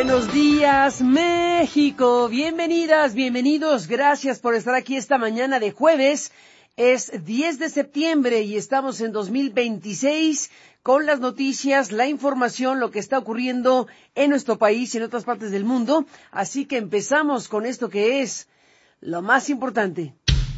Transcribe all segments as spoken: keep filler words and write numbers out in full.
Buenos días, México. Bienvenidas, bienvenidos. Gracias por estar aquí esta mañana de jueves. Es diez de septiembre y estamos en dos mil veintiséis con las noticias, la información, lo que está ocurriendo en nuestro país y en otras partes del mundo. Así que empezamos con esto que es lo más importante.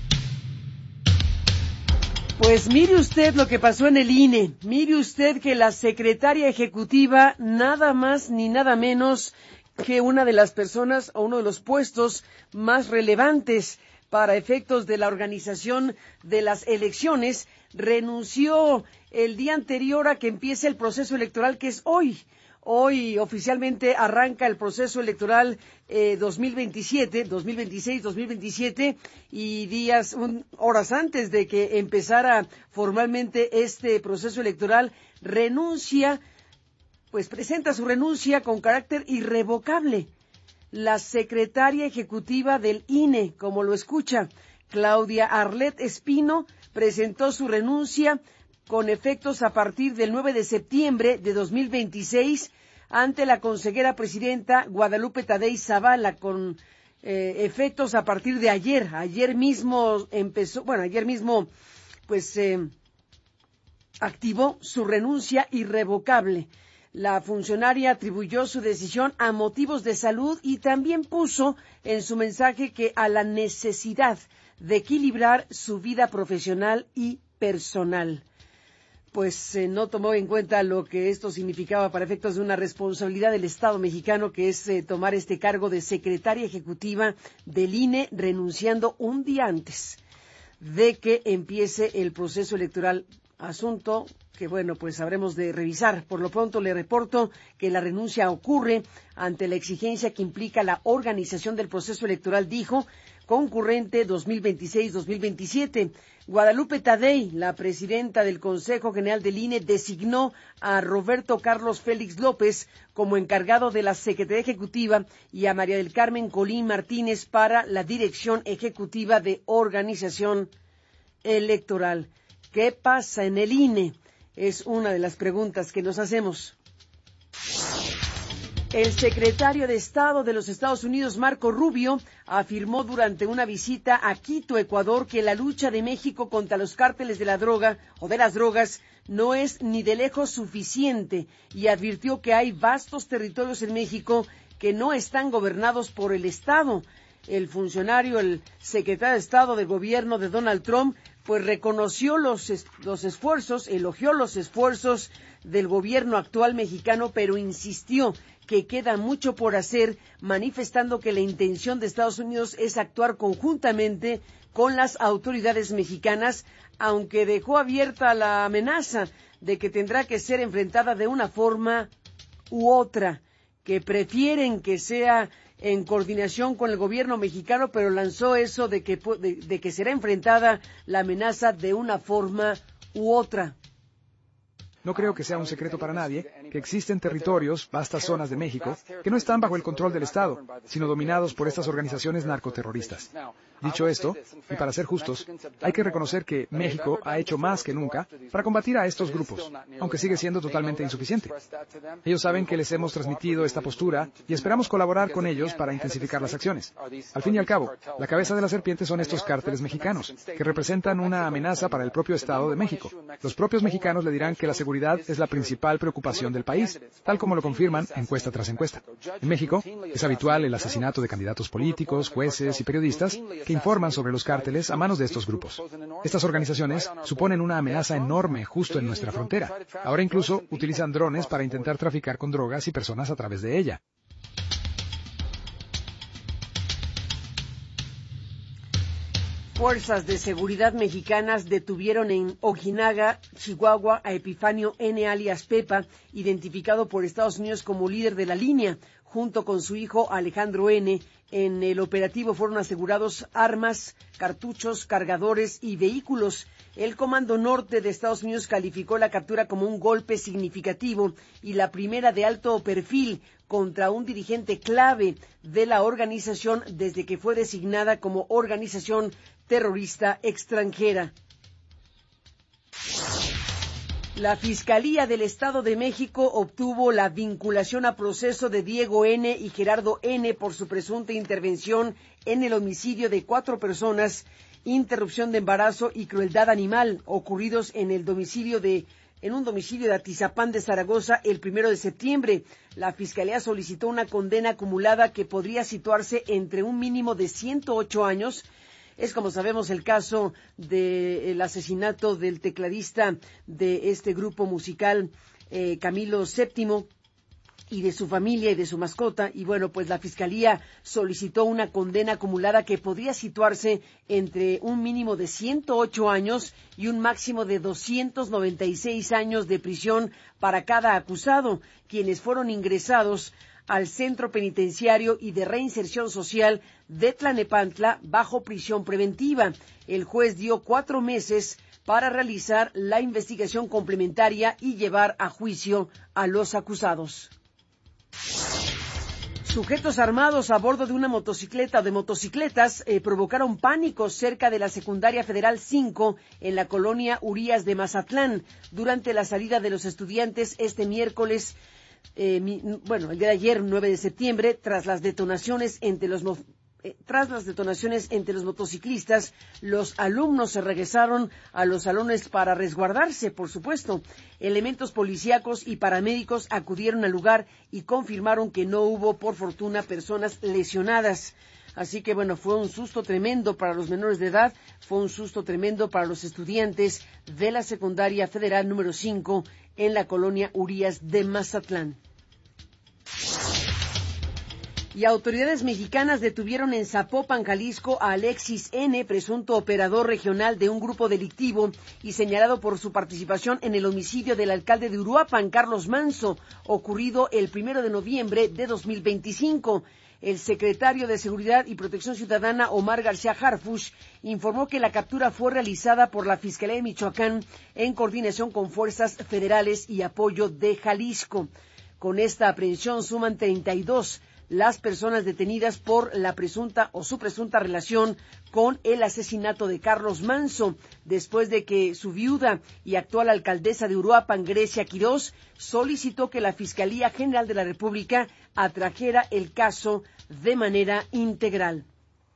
Pues mire usted lo que pasó en el I N E. Mire usted que la secretaria ejecutiva, nada más ni nada menos que una de las personas o uno de los puestos más relevantes para efectos de la organización de las elecciones, renunció el día anterior a que empiece el proceso electoral, que es hoy. Hoy oficialmente arranca el proceso electoral eh, dos mil veintisiete, dos mil veintiséis, dos mil veintisiete y días, un, horas antes de que empezara formalmente este proceso electoral, renuncia, pues presenta su renuncia con carácter irrevocable. La secretaria ejecutiva del I N E, como lo escucha, Claudia Arlet Espino, presentó su renuncia con efectos a partir del nueve de septiembre de dos mil veintiséis ante la consejera presidenta Guadalupe Tadei Zavala, con eh, efectos a partir de ayer. Ayer mismo empezó, bueno, ayer mismo pues eh, activó su renuncia irrevocable. La funcionaria atribuyó su decisión a motivos de salud y también puso en su mensaje que a la necesidad de equilibrar su vida profesional y personal. Pues eh, no tomó en cuenta lo que esto significaba para efectos de una responsabilidad del Estado mexicano, que es eh, tomar este cargo de secretaria ejecutiva del I N E, renunciando un día antes de que empiece el proceso electoral. Asunto que, bueno, pues habremos de revisar. Por lo pronto le reporto que la renuncia ocurre ante la exigencia que implica la organización del proceso electoral, dijo, concurrente dos mil veintiséis dos mil veintisiete. Guadalupe Tadei, la presidenta del Consejo General del I N E, designó a Roberto Carlos Félix López como encargado de la Secretaría Ejecutiva y a María del Carmen Colín Martínez para la Dirección Ejecutiva de Organización Electoral. ¿Qué pasa en el I N E? Es una de las preguntas que nos hacemos. El secretario de Estado de los Estados Unidos, Marco Rubio, afirmó durante una visita a Quito, Ecuador, que la lucha de México contra los cárteles de la droga o de las drogas no es ni de lejos suficiente y advirtió que hay vastos territorios en México que no están gobernados por el Estado. El funcionario, el secretario de Estado del gobierno de Donald Trump, pues reconoció los, es, los esfuerzos, elogió los esfuerzos del gobierno actual mexicano, pero insistió que queda mucho por hacer, manifestando que la intención de Estados Unidos es actuar conjuntamente con las autoridades mexicanas, aunque dejó abierta la amenaza de que tendrá que ser enfrentada de una forma u otra, que prefieren que sea en coordinación con el gobierno mexicano, pero lanzó eso de que, de, de que será enfrentada la amenaza de una forma u otra. No creo que sea un secreto para nadie que existen territorios, vastas zonas de México, que no están bajo el control del Estado, sino dominados por estas organizaciones narcoterroristas. Dicho esto, y para ser justos, hay que reconocer que México ha hecho más que nunca para combatir a estos grupos, aunque sigue siendo totalmente insuficiente. Ellos saben que les hemos transmitido esta postura y esperamos colaborar con ellos para intensificar las acciones. Al fin y al cabo, la cabeza de la serpiente son estos cárteles mexicanos, que representan una amenaza para el propio Estado de México. Los propios mexicanos le dirán que la seguridad es la principal preocupación del país, tal como lo confirman encuesta tras encuesta. En México es habitual el asesinato de candidatos políticos, jueces y periodistas que informan sobre los cárteles a manos de estos grupos. Estas organizaciones suponen una amenaza enorme justo en nuestra frontera. Ahora incluso utilizan drones para intentar traficar con drogas y personas a través de ella. Fuerzas de seguridad mexicanas detuvieron en Ojinaga, Chihuahua, a Epifanio N. alias Pepa, identificado por Estados Unidos como líder de la línea, junto con su hijo Alejandro N. En el operativo fueron asegurados armas, cartuchos, cargadores y vehículos. El Comando Norte de Estados Unidos calificó la captura como un golpe significativo y la primera de alto perfil contra un dirigente clave de la organización desde que fue designada como organización terrorista extranjera. La Fiscalía del Estado de México obtuvo la vinculación a proceso de Diego N. y Gerardo N. por su presunta intervención en el homicidio de cuatro personas, interrupción de embarazo y crueldad animal ocurridos en el domicilio de en un domicilio de Atizapán de Zaragoza el primero de septiembre. La Fiscalía solicitó una condena acumulada que podría situarse entre un mínimo de ciento ocho años. Es, como sabemos, el caso del asesinato del tecladista de este grupo musical, eh, Camilo séptimo, y de su familia y de su mascota. Y bueno, pues la Fiscalía solicitó una condena acumulada que podría situarse entre un mínimo de ciento ocho años y un máximo de doscientos noventa y seis años de prisión para cada acusado, quienes fueron ingresados al Centro Penitenciario y de Reinserción Social de Tlalnepantla bajo prisión preventiva. El juez dio cuatro meses para realizar la investigación complementaria y llevar a juicio a los acusados. Sujetos armados a bordo de una motocicleta o de motocicletas eh, provocaron pánico cerca de la Secundaria Federal cinco en la colonia Urias de Mazatlán durante la salida de los estudiantes este miércoles. Eh, mi, bueno, el día de ayer, nueve de septiembre, tras las detonaciones entre los eh, tras las detonaciones entre los motociclistas, los alumnos se regresaron a los salones para resguardarse, por supuesto. Elementos policíacos y paramédicos acudieron al lugar y confirmaron que no hubo, por fortuna, personas lesionadas. Así que, bueno, fue un susto tremendo para los menores de edad, fue un susto tremendo para los estudiantes de la Secundaria Federal número cinco en la colonia Urias de Mazatlán. Y autoridades mexicanas detuvieron en Zapopan, Jalisco, a Alexis N., presunto operador regional de un grupo delictivo y señalado por su participación en el homicidio del alcalde de Uruapan, Carlos Manso, ocurrido el primero de noviembre de dos mil veinticinco. El secretario de Seguridad y Protección Ciudadana, Omar García Harfuch, informó que la captura fue realizada por la Fiscalía de Michoacán en coordinación con fuerzas federales y apoyo de Jalisco. Con esta aprehensión suman treinta y dos las personas detenidas por la presunta o su presunta relación con el asesinato de Carlos Manso, después de que su viuda y actual alcaldesa de Uruapan, Grecia Quirós, solicitó que la Fiscalía General de la República atrajera el caso de manera integral.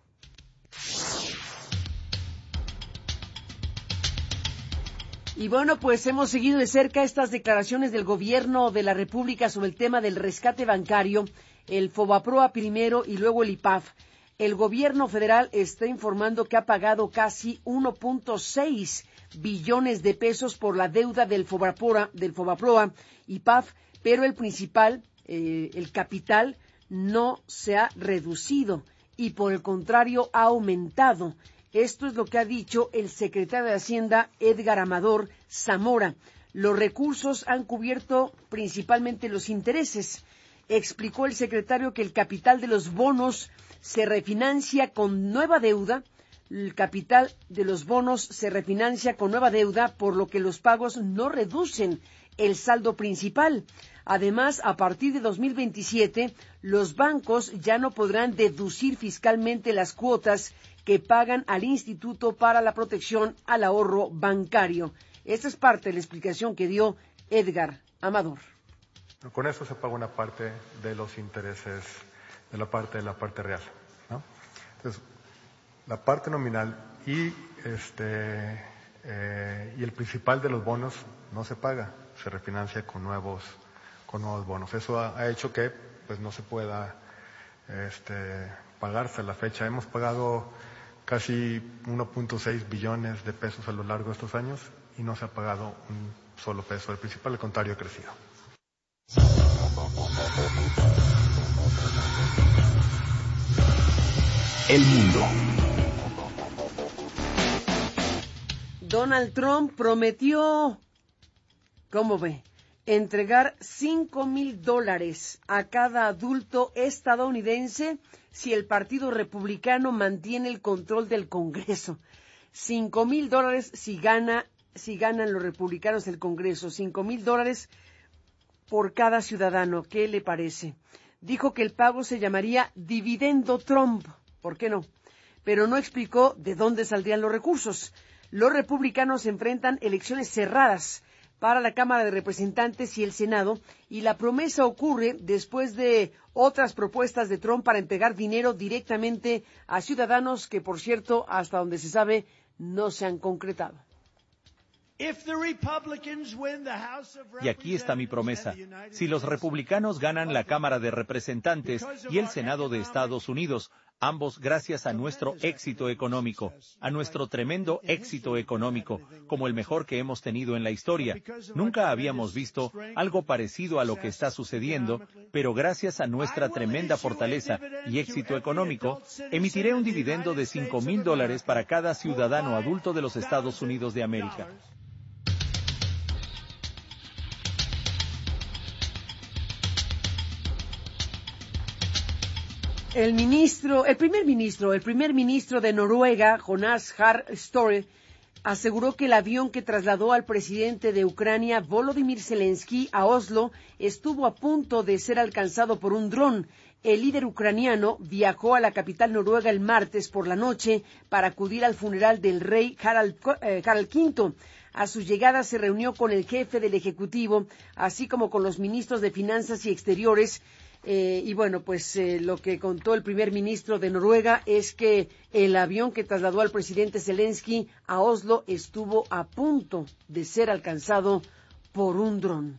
Y bueno, pues hemos seguido de cerca estas declaraciones del gobierno de la República sobre el tema del rescate bancario, el Fobaproa primero y luego el I P A F. El gobierno federal está informando que ha pagado casi uno punto seis billones de pesos por la deuda del Fobaproa, del Fobaproa I P A F, pero el principal, eh, el capital, no se ha reducido y por el contrario ha aumentado. Esto es lo que ha dicho el secretario de Hacienda, Edgar Amador Zamora. Los recursos han cubierto principalmente los intereses. Explicó el secretario que el capital de los bonos se refinancia con nueva deuda. El capital de los bonos se refinancia con nueva deuda, por lo que los pagos no reducen el saldo principal. Además, a partir de dos mil veintisiete, los bancos ya no podrán deducir fiscalmente las cuotas que pagan al Instituto para la Protección al Ahorro Bancario. Esta es parte de la explicación que dio Edgar Amador. Con eso se paga una parte de los intereses, de la parte de la parte real, ¿no? Entonces, la parte nominal y este eh, y el principal de los bonos no se paga, se refinancia con nuevos con nuevos bonos. Eso ha, ha hecho que pues no se pueda este, pagarse a la fecha. Hemos pagado casi uno punto seis billones de pesos a lo largo de estos años y no se ha pagado un solo peso. El principal, al contrario, ha crecido. El mundo. Donald Trump prometió, ¿cómo ve?, entregar cinco mil dólares a cada adulto estadounidense si el Partido Republicano mantiene el control del Congreso. Cinco mil dólares si gana, si ganan los republicanos el Congreso. Cinco mil dólares por cada ciudadano. ¿Qué le parece? Dijo que el pago se llamaría Dividendo Trump. ¿Por qué no? Pero no explicó de dónde saldrían los recursos. Los republicanos enfrentan elecciones cerradas para la Cámara de Representantes y el Senado, y la promesa ocurre después de otras propuestas de Trump para entregar dinero directamente a ciudadanos que, por cierto, hasta donde se sabe, no se han concretado. Y aquí está mi promesa. Si los republicanos ganan la Cámara de Representantes y el Senado de Estados Unidos, ambos gracias a nuestro éxito económico, a nuestro tremendo éxito económico, como el mejor que hemos tenido en la historia. Nunca habíamos visto algo parecido a lo que está sucediendo, pero gracias a nuestra tremenda fortaleza y éxito económico, emitiré un dividendo de cinco mil dólares para cada ciudadano adulto de los Estados Unidos de América. El ministro, el primer ministro, el primer ministro de Noruega, Jonas Gahr Støre, aseguró que el avión que trasladó al presidente de Ucrania, Volodymyr Zelensky, a Oslo, estuvo a punto de ser alcanzado por un dron. El líder ucraniano viajó a la capital noruega el martes por la noche para acudir al funeral del rey Harald, eh, Harald quinto. A su llegada se reunió con el jefe del Ejecutivo, así como con los ministros de Finanzas y Exteriores. Eh, y bueno, pues eh, lo que contó el primer ministro de Noruega es que el avión que trasladó al presidente Zelensky a Oslo estuvo a punto de ser alcanzado por un dron.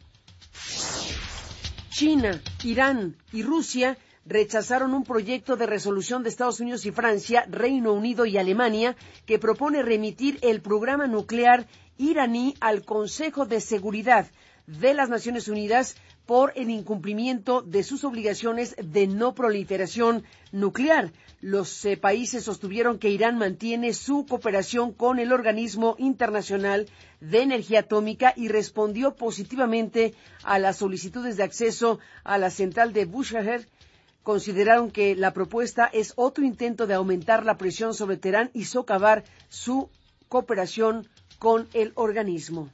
China, Irán y Rusia rechazaron un proyecto de resolución de Estados Unidos y Francia, Reino Unido y Alemania que propone remitir el programa nuclear iraní al Consejo de Seguridad de las Naciones Unidas por el incumplimiento de sus obligaciones de no proliferación nuclear. Los eh, países sostuvieron que Irán mantiene su cooperación con el Organismo Internacional de Energía Atómica y respondió positivamente a las solicitudes de acceso a la central de Bushehr. Consideraron que la propuesta es otro intento de aumentar la presión sobre Teherán y socavar su cooperación con el organismo.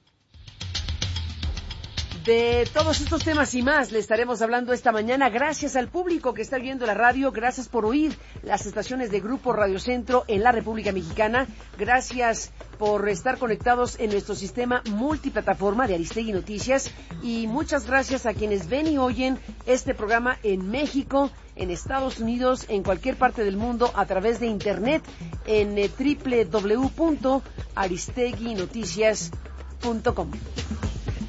De todos estos temas y más le estaremos hablando esta mañana. Gracias al público que está viendo la radio, gracias por oír las estaciones de Grupo Radio Centro en la República Mexicana, gracias por estar conectados en nuestro sistema multiplataforma de Aristegui Noticias y muchas gracias a quienes ven y oyen este programa en México, en Estados Unidos, en cualquier parte del mundo a través de internet en doble u doble u doble u punto aristegui noticias punto com.